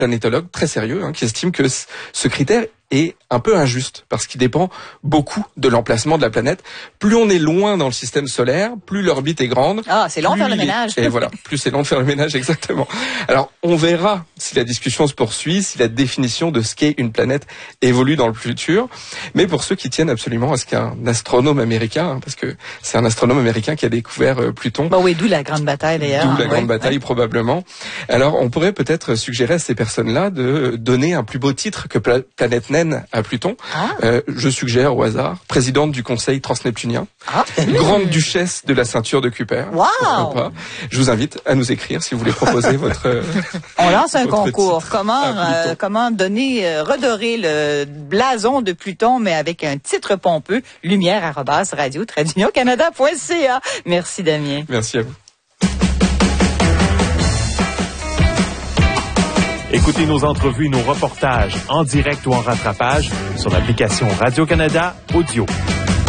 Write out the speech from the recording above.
planétologues très sérieux qui estiment que ce critère est un peu injuste parce qu'il dépend beaucoup de l'emplacement de la planète. Plus on est loin dans le système solaire, plus l'orbite est grande. Ah, c'est long de faire le ménage. Et voilà, plus c'est long de faire le ménage, exactement. Alors, on verra si la discussion se poursuit, si la définition de ce qu'est une planète évolue dans le futur. Mais pour ceux qui tiennent absolument à ce qu'un astronome américain, parce que c'est un astronome américain qui a découvert Pluton. Bah oui, d'où la grande bataille d'ailleurs. D'où la grande bataille probablement. Alors, on pourrait peut-être suggérer à ces personnes-là de donner un plus beau titre que Planète Naine à Pluton. Je suggère au hasard, présidente du Conseil transneptunien, grande duchesse de la ceinture de Kuiper. Wow. Je vous invite à nous écrire si vous voulez proposer votre. On lance un concours. Titre Comment donner, redorer le blason de Pluton, mais avec un titre pompeux, lumière@radio-canada.ca. Merci Damien. Merci à vous. Écoutez nos entrevues et nos reportages en direct ou en rattrapage sur l'application Radio-Canada Audio.